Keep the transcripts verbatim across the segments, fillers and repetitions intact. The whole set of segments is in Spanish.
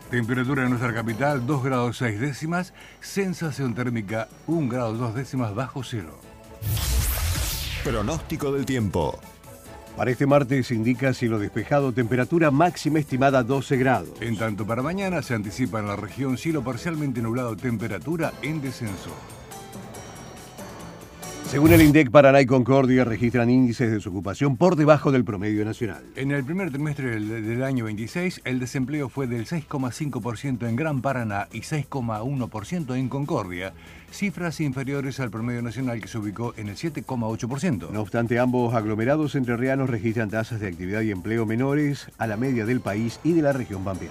Temperatura en nuestra capital, dos grados seis décimas. Sensación térmica, un grado dos décimas bajo cero. Pronóstico del tiempo. Para este martes indica cielo despejado, temperatura máxima estimada doce grados. En tanto, para mañana se anticipa en la región cielo parcialmente nublado, temperatura en descenso. Según el INDEC, Paraná y Concordia registran índices de desocupación por debajo del promedio nacional. En el primer trimestre del, del año veintiséis, el desempleo fue del seis coma cinco por ciento en Gran Paraná y seis coma uno por ciento en Concordia, cifras inferiores al promedio nacional que se ubicó en el siete coma ocho por ciento. No obstante, ambos aglomerados entrerrianos registran tasas de actividad y empleo menores a la media del país y de la región pampeana.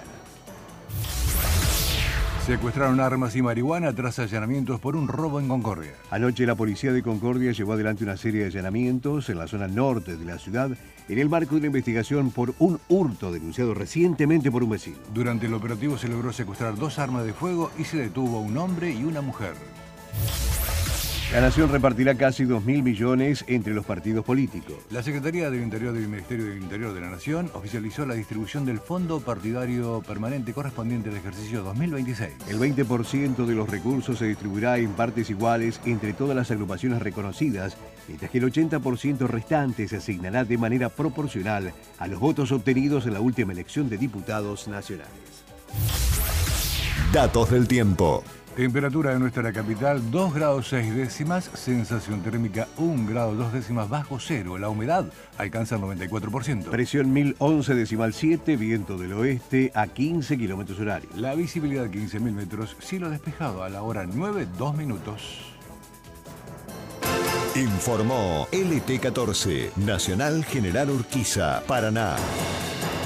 Secuestraron armas y marihuana tras allanamientos por un robo en Concordia. Anoche la policía de Concordia llevó adelante una serie de allanamientos en la zona norte de la ciudad en el marco de una investigación por un hurto denunciado recientemente por un vecino. Durante el operativo se logró secuestrar dos armas de fuego y se detuvo a un hombre y una mujer. La Nación repartirá casi dos mil millones entre los partidos políticos. La Secretaría del Interior del Ministerio del Interior de la Nación oficializó la distribución del Fondo Partidario Permanente correspondiente al ejercicio dos mil veintiséis. El veinte por ciento de los recursos se distribuirá en partes iguales entre todas las agrupaciones reconocidas, mientras que el ochenta por ciento restante se asignará de manera proporcional a los votos obtenidos en la última elección de diputados nacionales. Datos del tiempo. Temperatura de nuestra capital, dos grados seis décimas, sensación térmica un grado dos décimas bajo cero, la humedad alcanza el noventa y cuatro por ciento. Presión mil once decimal siete, viento del oeste a quince kilómetros horarios. La visibilidad quince mil metros, cielo despejado a la hora nueve, dos minutos. Informó L T catorce, Nacional General Urquiza, Paraná.